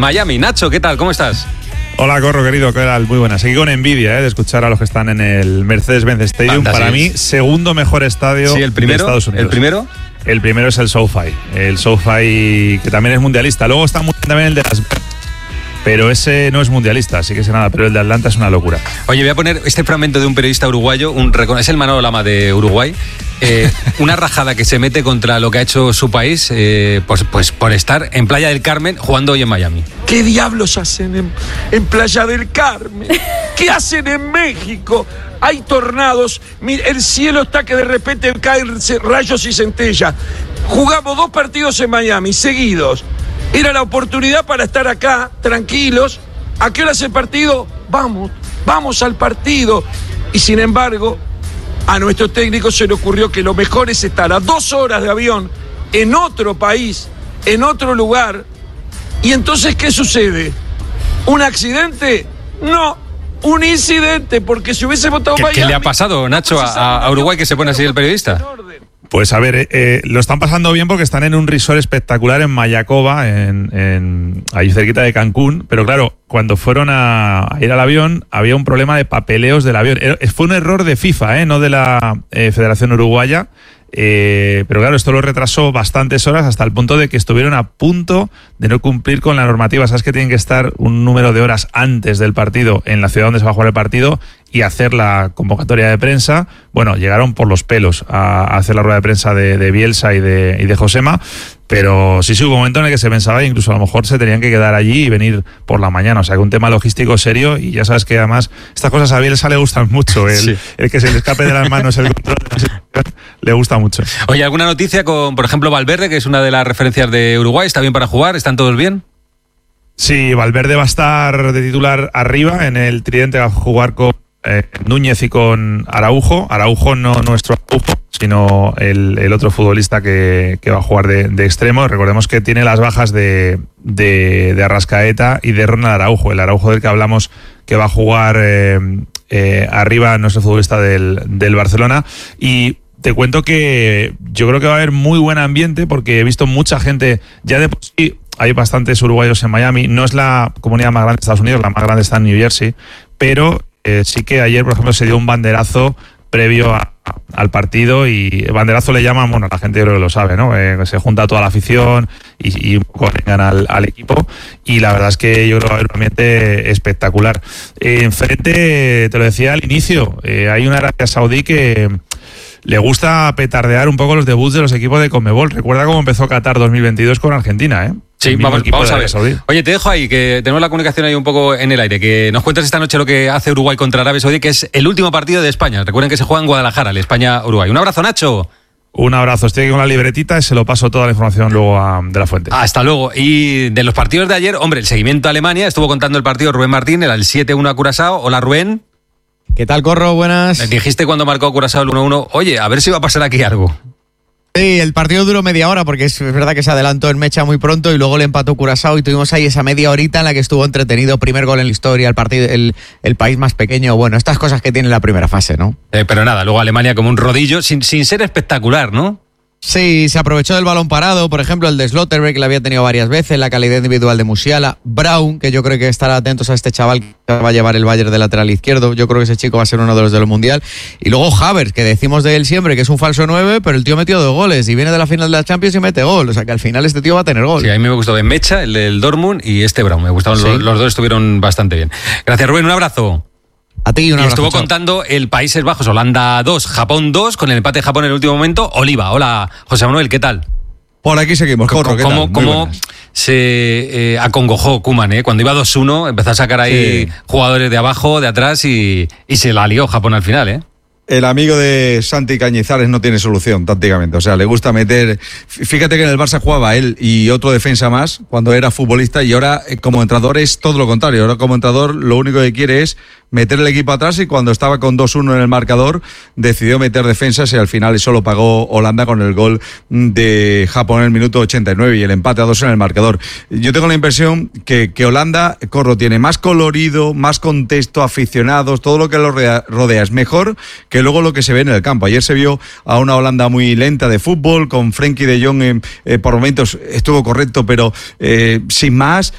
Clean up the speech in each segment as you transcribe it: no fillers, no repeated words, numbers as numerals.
Miami. Nacho, ¿qué tal? ¿Cómo estás? Hola, Corro, querido, ¿qué tal? Muy buenas. Aquí con envidia de escuchar a los que están en el Mercedes-Benz Stadium. Fantasía. Para mí, segundo mejor estadio Sí, el primero, de Estados Unidos. ¿El primero? El primero es el SoFi. El SoFi, que también es mundialista. Luego está muy bien también el de Las Vegas, pero ese no es mundialista, así que sé nada. Pero el de Atlanta es una locura. Oye, voy a poner este fragmento de un periodista uruguayo, es el Manolo Lama de Uruguay, una rajada que se mete contra lo que ha hecho su país, pues por estar en Playa del Carmen jugando hoy en Miami. ¿Qué diablos hacen en Playa del Carmen? ¿Qué hacen en México? Hay tornados, el cielo está que de repente caen rayos y centellas. Jugamos 2 partidos en Miami seguidos. Era la oportunidad para estar acá, tranquilos. ¿A qué hora es el partido? Vamos al partido. Y sin embargo, a nuestro técnico se le ocurrió que lo mejor es estar a 2 horas de avión en otro país, en otro lugar. Y entonces, ¿qué sucede? ¿Un accidente? No, un incidente, porque si hubiese votado Miami... ¿Qué le ha pasado, Nacho, a Uruguay, que se pone así el periodista? Pues a ver, lo están pasando bien porque están en un resort espectacular en Mayacoba, ahí cerquita de Cancún. Pero claro, cuando fueron a ir al avión, había un problema de papeleos del avión. Fue un error de FIFA, no de la Federación Uruguaya. Pero claro, esto lo retrasó bastantes horas hasta el punto de que estuvieron a punto de no cumplir con la normativa. Sabes que tienen que estar un número de horas antes del partido en la ciudad donde se va a jugar el partido y hacer la convocatoria de prensa. Bueno, llegaron por los pelos a hacer la rueda de prensa de Bielsa y de Josema, pero sí hubo un momento en el que se pensaba incluso a lo mejor se tenían que quedar allí y venir por la mañana. O sea, que un tema logístico serio, y ya sabes que además estas cosas a Bielsa le gustan mucho. El que se le escape de las manos el control de la situación le gusta mucho. Oye, ¿alguna noticia con, por ejemplo, Valverde, que es una de las referencias de Uruguay? ¿Está bien para jugar? ¿Están todos bien? Sí, Valverde va a estar de titular arriba en el tridente, va a jugar con Núñez y con Araujo. Araujo no nuestro Araujo, sino el otro futbolista que va a jugar de extremo. Recordemos que tiene las bajas de Arrascaeta y de Ronald Araujo. El Araujo del que hablamos, que va a jugar arriba, nuestro futbolista del Barcelona. Y te cuento que yo creo que va a haber muy buen ambiente, porque he visto mucha gente, ya de por sí hay bastantes uruguayos en Miami. No es la comunidad más grande de Estados Unidos, la más grande está en New Jersey, pero sí que ayer, por ejemplo, se dio un banderazo previo al partido, y banderazo le llaman, bueno, la gente yo creo que lo sabe, ¿no? Se junta toda la afición y un poco vengan al equipo, y la verdad es que yo creo que va a haber un ambiente espectacular. Enfrente, te lo decía al inicio, hay una Arabia Saudí que le gusta petardear un poco los debuts de los equipos de Conmebol. Recuerda cómo empezó Qatar 2022 con Argentina, ¿eh? Sí, vamos a ver. Saudí. Oye, te dejo ahí, que tenemos la comunicación ahí un poco en el aire, que nos cuentas esta noche lo que hace Uruguay contra Arabia Saudí, que es el último partido de España. Recuerden que se juega en Guadalajara, el España-Uruguay. Un abrazo, Nacho. Un abrazo, estoy aquí con la libretita y se lo paso toda la información luego de la fuente. Hasta luego. Y de los partidos de ayer, hombre, el seguimiento a Alemania, estuvo contando el partido Rubén Martín, era el 7-1 a Curazao. Hola, Rubén. ¿Qué tal, Corro? Buenas. Dijiste cuando marcó Curazao el 1-1, oye, a ver si va a pasar aquí algo. Sí, el partido duró media hora, porque es verdad que se adelantó en mecha muy pronto y luego le empató Curazao, y tuvimos ahí esa media horita en la que estuvo entretenido. Primer gol en la historia, el partido, el país más pequeño. Bueno, estas cosas que tiene la primera fase, ¿no? Pero nada, luego Alemania como un rodillo, sin ser espectacular, ¿no? Sí, se aprovechó del balón parado, por ejemplo el de Slotterbeck, que la había tenido varias veces, la calidad individual de Musiala, Braun, que yo creo que estará atentos a este chaval que va a llevar el Bayern de lateral izquierdo. Yo creo que ese chico va a ser uno de los del Mundial. Y luego Havertz, que decimos de él siempre que es un falso 9, pero el tío metió 2 goles y viene de la final de la Champions y mete gol. O sea que al final este tío va a tener gol. Sí, a mí me gustó de Mecha, el del Dortmund, y este Braun. Me gustaron, sí. Los dos estuvieron bastante bien. Gracias, Rubén, un abrazo. A ti, un abrazo. Y estuvo contando el Países Bajos, Holanda 2, Japón 2, con el empate de Japón en el último momento. Oliva, hola, José Manuel, ¿qué tal? Por aquí seguimos, Corro, ¿qué tal? ¿Cómo se acongojó Koeman, cuando iba 2-1, empezó a sacar ahí jugadores de abajo, de atrás, y se la lió Japón al final, ¿eh? El amigo de Santi Cañizares no tiene solución tácticamente, o sea, le gusta meter... Fíjate que en el Barça jugaba él y otro defensa más cuando era futbolista, y ahora como entrenador es todo lo contrario. Ahora como entrenador lo único que quiere es meter el equipo atrás, y cuando estaba con 2-1 en el marcador decidió meter defensas, y al final eso lo pagó Holanda con el gol de Japón en el minuto 89 y el empate a 2 en el marcador. Yo tengo la impresión que Holanda, Corro, tiene más colorido, más contexto, aficionados, todo lo que lo rodea es mejor que luego lo que se ve en el campo. Ayer se vio a una Holanda muy lenta de fútbol, con Frenkie de Jong por momentos estuvo correcto, pero sin más.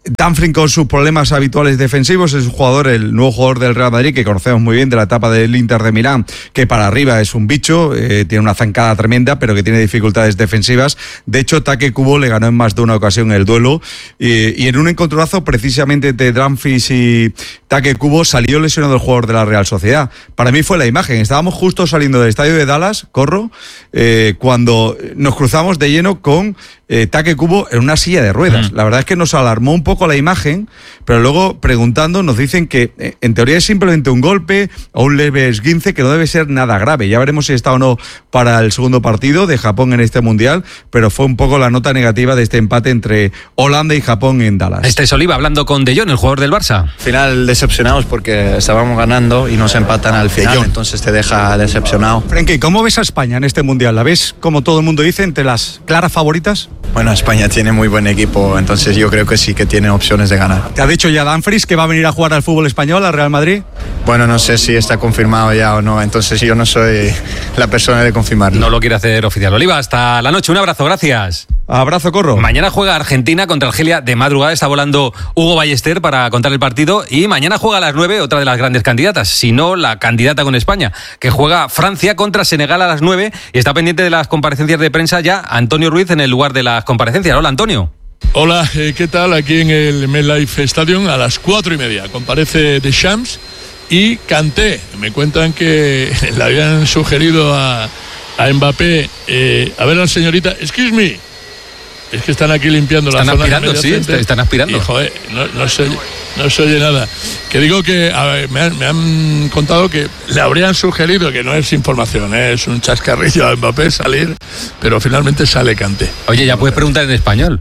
Dumfries con sus problemas habituales defensivos, es un jugador, el nuevo jugador del Real Madrid, que conocemos muy bien de la etapa del Inter de Milán, que para arriba es un bicho, tiene una zancada tremenda, pero que tiene dificultades defensivas. De hecho, Take Kubo le ganó en más de una ocasión el duelo, y en un encontronazo precisamente de Dumfries y Take Kubo salió lesionado el jugador de la Real Sociedad. Para mí fue la imagen, estábamos justo saliendo del estadio de Dallas, cuando nos cruzamos de lleno con Take Kubo en una silla de ruedas. La verdad es que nos alarmó un poco la imagen, pero luego preguntando nos dicen que en teoría es simplemente un golpe o un leve esguince, que no debe ser nada grave. Ya veremos si está o no para el segundo partido de Japón en este Mundial, pero fue un poco la nota negativa de este empate entre Holanda y Japón en Dallas. Este es Oliva hablando con De Jong, el jugador del Barça. Al final decepcionados porque estábamos ganando y nos empatan al final, entonces te deja decepcionado. Frenkie, ¿cómo ves a España en este Mundial? ¿La ves, como todo el mundo dice, entre las claras favoritas? Bueno, España tiene muy buen equipo, entonces yo creo que sí que tiene opciones de ganar. ¿Te ha dicho ya Dumfries que va a venir a jugar al fútbol español, al Real Madrid? Bueno, no sé si está confirmado ya o no, entonces yo no soy la persona de confirmarlo. No lo quiere hacer oficial. Oliva, hasta la noche, un abrazo, gracias. Abrazo, Corro. Mañana juega Argentina contra Argelia de madrugada, está volando Hugo Ballester para contar el partido, y mañana juega a las 9 otra de las grandes candidatas, si no la candidata con España, que juega Francia contra Senegal a las 9, y está pendiente de las comparecencias de prensa ya Antonio Ruiz en el lugar de las comparecencias. Hola, Antonio. Hola, ¿qué tal? Aquí en el MetLife Stadium a las 4:30 comparece Deschamps y Kanté. Me cuentan que le habían sugerido a Mbappé, a ver, la señorita, excuse me, es que están aquí limpiando la zona. Están aspirando, sí, están aspirando. Y, joder, no se oye nada. Que digo que, a ver, me han contado que le habrían sugerido, que no es información, es un chascarrillo a Mbappé salir, pero finalmente sale Kanté. Oye, ya puedes preguntar en español.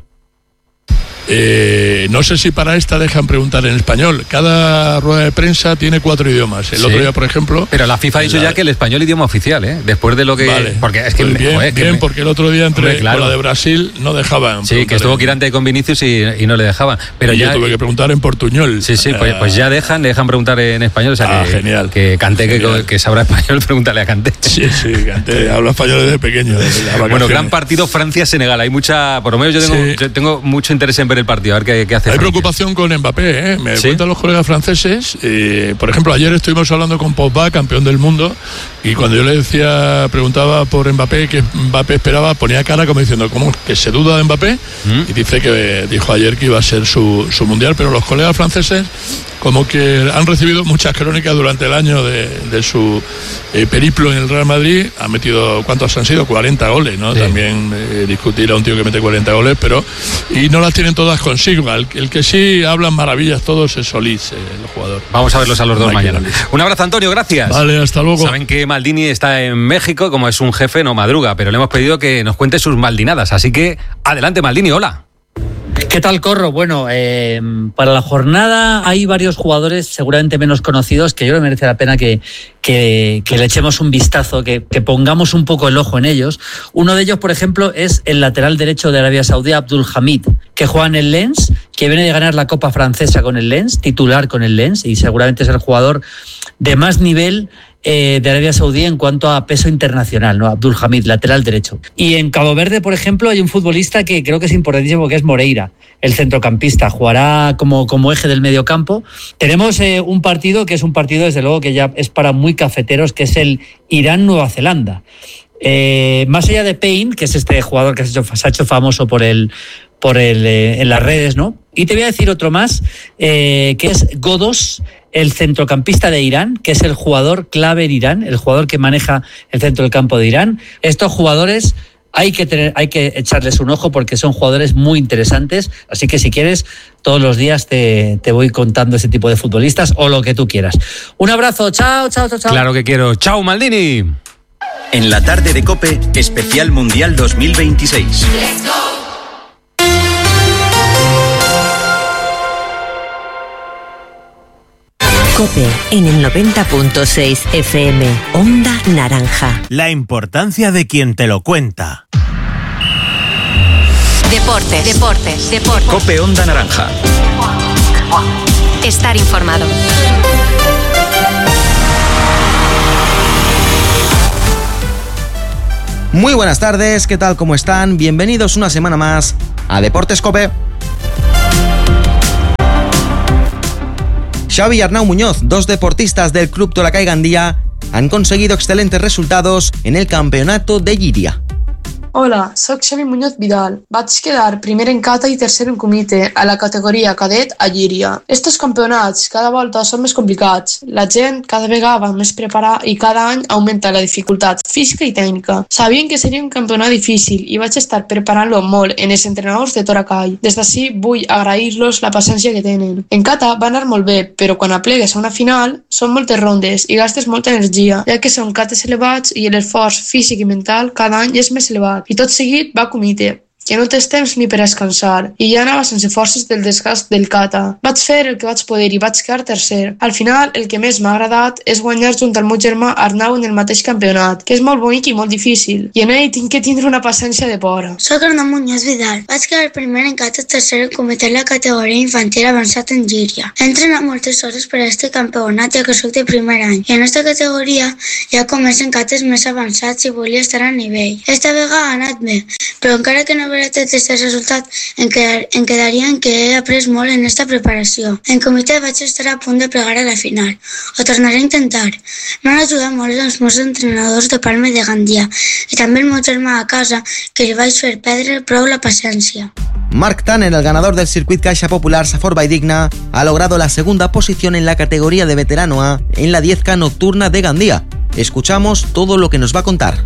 No sé si para esta dejan preguntar en español. Cada rueda de prensa tiene 4 idiomas. El otro día, por ejemplo... Pero la FIFA ha dicho ya que el español idioma oficial, ¿eh? Después de lo que... Vale. Porque es que... Pues bien, porque el otro día con la de Brasil no dejaban. Sí, que estuvo Quirante con Vinicius y no le dejaban. Pero y ya yo tuve que preguntar en portuñol. Sí, pues ya dejan preguntar en español. O sea, genial. Que Kanté, que sabrá español, pregúntale a Kanté. Sí, Kanté habla español desde pequeño. Bueno, gran partido Francia-Senegal. Hay mucha... Por lo menos yo tengo mucho interés en ver el partido, a ver qué hace. Hay preocupación con Mbappé, ¿eh? Me cuentan los colegas franceses. Por ejemplo, ayer estuvimos hablando con Pogba, campeón del mundo, y cuando yo le preguntaba por Mbappé, que Mbappé esperaba, ponía cara como diciendo, ¿cómo que se duda de Mbappé? Y dice que dijo ayer que iba a ser su mundial, pero los colegas franceses como que han recibido muchas crónicas durante el año de su periplo en el Real Madrid. Han metido, ¿cuántos han sido? 40 goles, ¿no? Sí. También discutir a un tío que mete 40 goles, y no las tienen todas consigo. El que sí hablan maravillas todos es Solís, el jugador. Vamos a verlos a los dos mañana. Un abrazo, Antonio, gracias. Vale, hasta luego. Saben que Maldini está en México, como es un jefe, no madruga, pero le hemos pedido que nos cuente sus maldinadas, así que adelante, Maldini, hola. ¿Qué tal, Corro? Bueno, para la jornada hay varios jugadores seguramente menos conocidos que yo creo que merece la pena que le echemos un vistazo, que pongamos un poco el ojo en ellos. Uno de ellos, por ejemplo, es el lateral derecho de Arabia Saudí, Abdul Hamid, que juega en el Lens, que viene de ganar la Copa Francesa con el Lens, titular con el Lens, y seguramente es el jugador de más nivel de Arabia Saudí en cuanto a peso internacional, ¿no? Abdul Hamid, lateral derecho. Y en Cabo Verde, por ejemplo, hay un futbolista que creo que es importantísimo, que es Moreira, el centrocampista. Jugará como eje del mediocampo. Tenemos un partido que es un partido, desde luego, que ya es para muy cafeteros, que es el Irán-Nueva Zelanda. Más allá de Payne, que es este jugador que se ha hecho famoso en las redes, ¿no? Y te voy a decir otro más, que es Godos, el centrocampista de Irán, que es el jugador clave en Irán, el jugador que maneja el centro del campo de Irán. Estos jugadores hay que echarles un ojo porque son jugadores muy interesantes, así que si quieres, todos los días te voy contando ese tipo de futbolistas o lo que tú quieras. Un abrazo, chao. Claro que quiero, chao, Maldini. En la tarde de COPE, especial Mundial 2026. Let's go. COPE en el 90.6 FM, Onda Naranja. La importancia de quien te lo cuenta. Deportes. COPE Onda Naranja. Estar informado. Muy buenas tardes, ¿qué tal? ¿Cómo están? Bienvenidos una semana más a Deportes COPE. Xavi y Arnau Muñoz, dos deportistas del Club Tolacay Gandía, han conseguido excelentes resultados en el campeonato de Llíria. Hola, soc Xavi Muñoz Vidal. Vaig quedar primer en cata i tercer en comitè a la categoria cadet a Llíria. Estos campionats cada volta són més complicats. La gent cada vegada va més preparada i cada any augmenta la dificultat física i tècnica. Sabien que seria un campionat difícil i vaig estar preparant-lo molt en els entrenadors de Toracay. Des d'ací vull agrair-los la paciència que tenen. En cata va anar molt bé, però quan aplegues a una final són moltes rondes i gastes molta energia, ja que són cates elevats i l'esforç físic i mental cada any és més elevat. I tot seguit va a comitè, que no tens temps ni per descansar, i ja anava sense forces del desgast del cata. Vaig fer el que vaig poder i vaig quedar tercer. Al final, el que més m'ha agradat és guanyar junt al meu germà Arnau en el mateix campionat, que és molt bonic i molt difícil, i en ell tinc que tindre una paciència de por. Soc Arnau Muñoz Vidal. Vaig quedar primer en cata, tercer en comitè en la categoria infantil avançat en Llíria. He entrenat moltes hores per a este campionat, ja que soc de primer any, i en esta categoria ja comencen cates més avançats i volia estar a nivell. Esta vegada ha anat bé, però encara que no aquest resultat em quedaria en que he après molt en esta preparació. En comitè vaig estar a punt de plegar a la final. Ho tornaré a intentar. M'han ajudat molt els meus entrenadors de Palma de Gandia i també el meu germà a casa, que li vaig fer perdre prou la paciència. Marc Tanner, el ganador del circuit Caixa Popular Safor Valldigna, ha logrado la segunda posición en la categoría de veterano A en la 10K nocturna de Gandía. Escuchamos todo lo que nos va a contar.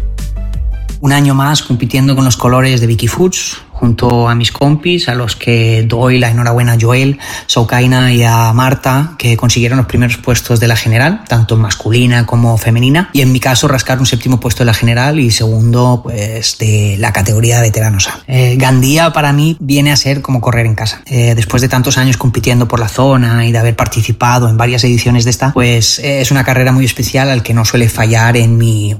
Un año más compitiendo con los colores de Vicky Foods, junto a mis compis, a los que doy la enhorabuena a Joel, Soukaina y a Marta, que consiguieron los primeros puestos de la general, tanto masculina como femenina, y en mi caso rascar un 7º puesto de la general y segundo pues de la categoría de veteranos A. Gandía para mí viene a ser como correr en casa. Después de tantos años compitiendo por la zona y de haber participado en varias ediciones de esta, pues es una carrera muy especial al que no suele faltar en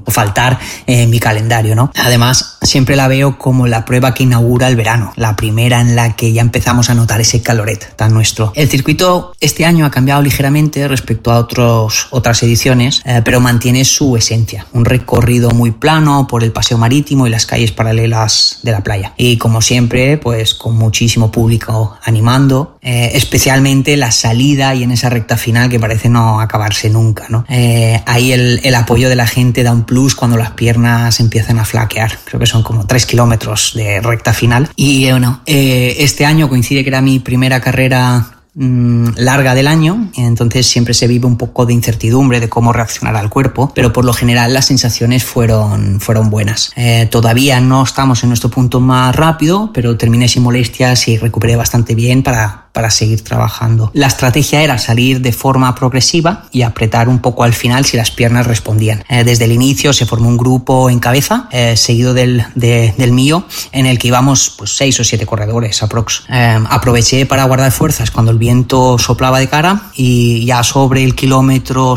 mi calendario, ¿no? Además, siempre la veo como la prueba que inaugura el verano, la primera en la que ya empezamos a notar ese caloret tan nuestro. El circuito este año ha cambiado ligeramente respecto a otras ediciones, pero mantiene su esencia, un recorrido muy plano por el paseo marítimo y las calles paralelas de la playa. Y como siempre, pues con muchísimo público animando, especialmente la salida y en esa recta final que parece no acabarse nunca, ¿no? Ahí el apoyo de la gente da un plus cuando las piernas empiezan a flaquear. Creo que son como 3 kilómetros de recta final. Y bueno, este año coincide que era mi primera carrera larga del año, entonces siempre se vive un poco de incertidumbre de cómo reaccionará el cuerpo, pero por lo general las sensaciones fueron buenas. Todavía no estamos en nuestro punto más rápido, pero terminé sin molestias y recuperé bastante bien para seguir trabajando. La estrategia era salir de forma progresiva y apretar un poco al final si las piernas respondían. Desde el inicio se formó un grupo en cabeza, seguido del mío, en el que íbamos pues 6 o 7 corredores aprox. Aproveché para guardar fuerzas cuando el viento soplaba de cara y ya sobre el kilómetro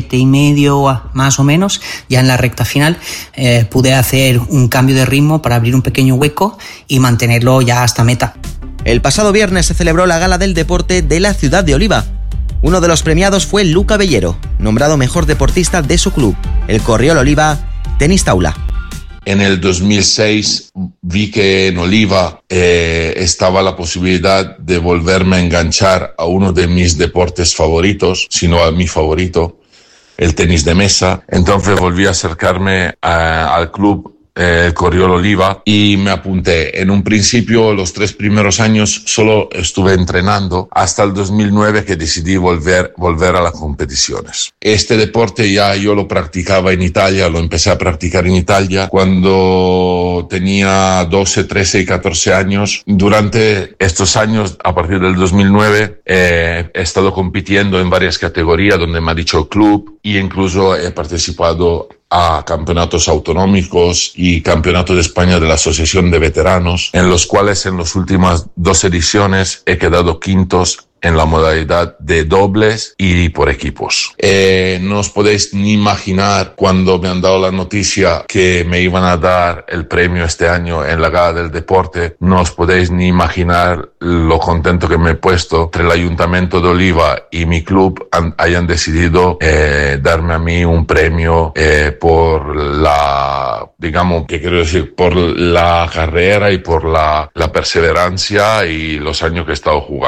7,5 más o menos, ya en la recta final, pude hacer un cambio de ritmo para abrir un pequeño hueco y mantenerlo ya hasta meta. El pasado viernes se celebró la Gala del Deporte de la ciudad de Oliva. Uno de los premiados fue Luca Bellero, nombrado mejor deportista de su club, el Corriol Oliva Tenis Taula. En el 2006 vi que en Oliva estaba la posibilidad de volverme a enganchar a uno de mis deportes favoritos, si no a mi favorito, el tenis de mesa. Entonces volví a acercarme al club Corriol Oliva y me apunté. En un principio, los 3 primeros años solo estuve entrenando hasta el 2009 que decidí volver a las competiciones. Este deporte ya yo lo practicaba en Italia, lo empecé a practicar en Italia cuando tenía 12, 13 y 14 años. Durante estos años, a partir del 2009, he estado compitiendo en varias categorías donde me ha dicho el club e incluso he participado a campeonatos autonómicos y campeonato de España de la Asociación de Veteranos, en los cuales en las últimas 2 ediciones he quedado quintos en la modalidad de dobles y por equipos. No os podéis ni imaginar cuando me han dado la noticia que me iban a dar el premio este año en la Gala del Deporte. No os podéis ni imaginar lo contento que me he puesto entre el Ayuntamiento de Oliva y mi club hayan decidido darme a mí un premio por la, digamos, que quiero decir, por la carrera y por la perseverancia y los años que he estado jugando.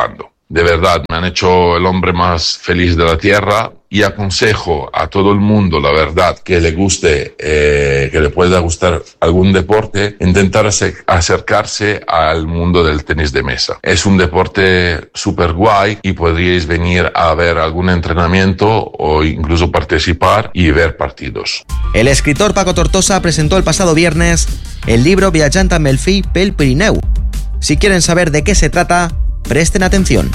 De verdad, me han hecho el hombre más feliz de la tierra y aconsejo a todo el mundo, la verdad, que le guste, que le pueda gustar algún deporte, intentar acercarse al mundo del tenis de mesa. Es un deporte súper guay y podríais venir a ver algún entrenamiento o incluso participar y ver partidos. El escritor Paco Tortosa presentó el pasado viernes el libro Viatjant amb el fill pel Pirineu. Si quieren saber de qué se trata, presten atención.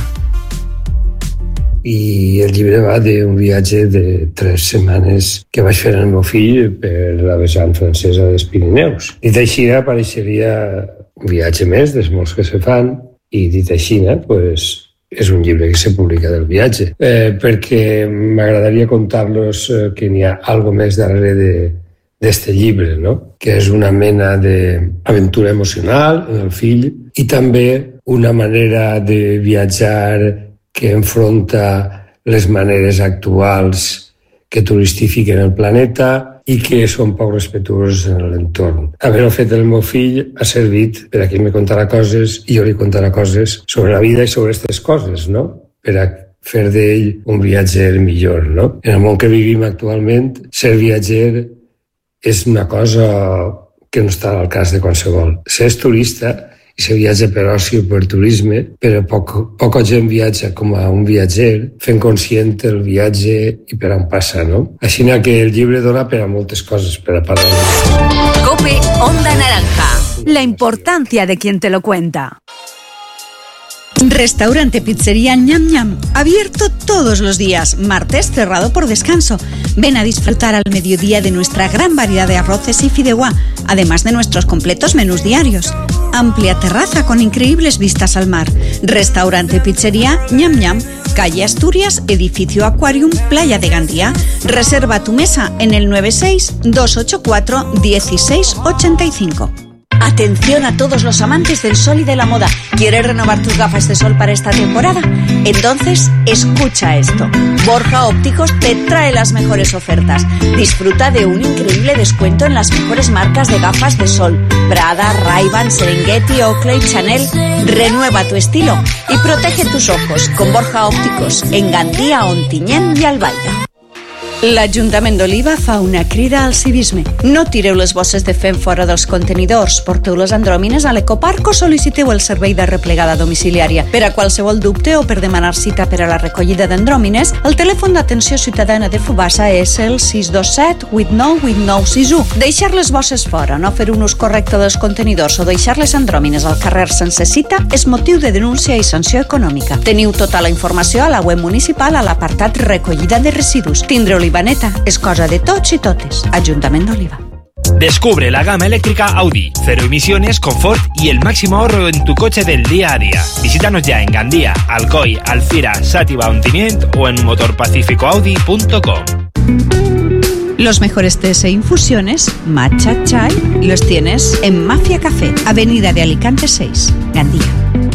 I el llibre va d'un viatge de 3 setmanes que vaig fer amb el meu fill per la vessant francesa dels Pirineus. Dit així, apareixeria un viatge més dels molts que se fan, i dit així, pues, és un llibre que se publica del viatge, perquè m'agradaria contar-los que n'hi ha algo més darrere d'este llibre, no? Que és una mena d'aventura emocional en el fill i també una manera de viatjar que enfronta les maneres actuals que turistifiquen el planeta i que són poc respetuoses en l'entorn. Haver-ho fet el meu fill ha servit per a que me contara coses i jo li contara coses sobre la vida i sobre aquestes coses, no? Per a fer d'ell un viatger millor, no? En el món que vivim actualment, ser viatger és una cosa que no està al cas de qualsevol. Ser turista i se viatja per oci o per turisme, però poca gent viatja com a un viatger, fent conscient el viatge i per on passa, no? Així que el llibre dona per a moltes coses, per a parlar. COPE Onda Naranja. La importancia de quien te lo cuenta. Restaurante Pizzería Ñam Ñam, abierto todos los días, martes cerrado por descanso. Ven a disfrutar al mediodía de nuestra gran variedad de arroces y fideuá, además de nuestros completos menús diarios. Amplia terraza con increíbles vistas al mar. Restaurante Pizzería Ñam Ñam, calle Asturias, edificio Aquarium, Playa de Gandía. Reserva tu mesa en el 96-284-1685. Atención a todos los amantes del sol y de la moda. ¿Quieres renovar tus gafas de sol para esta temporada? Entonces, escucha esto. Borja Ópticos te trae las mejores ofertas. Disfruta de un increíble descuento en las mejores marcas de gafas de sol. Prada, Ray-Ban, Serengeti, Oakley, Chanel. Renueva tu estilo y protege tus ojos con Borja Ópticos en Gandía, Ontinyent i Albaida. L'Ajuntament d'Oliva fa una crida al civisme. No tireu les bosses de fem fora dels contenidors, porteu les andròmines a l'ecoparc o sol·liciteu el servei de replegada domiciliària. Per a qualsevol dubte o per demanar cita per a la recollida d'andròmines, el telèfon d'atenció ciutadana de Fubassa és el 627 89 8961. Deixar les bosses fora, no fer un ús correcte dels contenidors o deixar les andròmines al carrer sense cita és motiu de denúncia i sanció econòmica. Teniu tota la informació a la web municipal a l'apartat recollida de residus. Tindre Olivaneta és cosa de tots i totes. Ajuntament d'Oliva. Descubre la gama eléctrica Audi, cero emisiones, confort y el máximo ahorro en tu coche del día a día. Visítanos ya en Gandía, Alcoy, Alfira, Sátiva, Ontinyent o en motorpacificoaudi.com. Los mejores tés e infusiones, matcha, chai, los tienes en Mafia Café, Avenida de Alicante 6, Gandía.